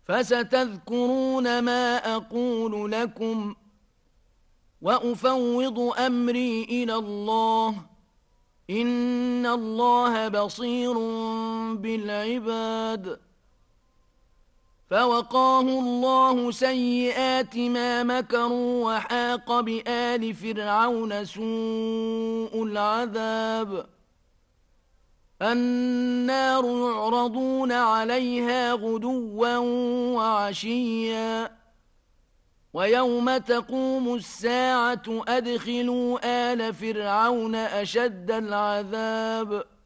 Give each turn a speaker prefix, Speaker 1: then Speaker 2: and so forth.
Speaker 1: فستذكرون ما أقول لكم وأفوض أمري إلى الله إن الله بصير بالعباد. فوقاه الله سيئات ما مكروا وحاق بآل فرعون سوء العذاب. النار يعرضون عليها غدوا وعشيا ويوم تقوم الساعة أدخلوا آل فرعون أشد العذاب.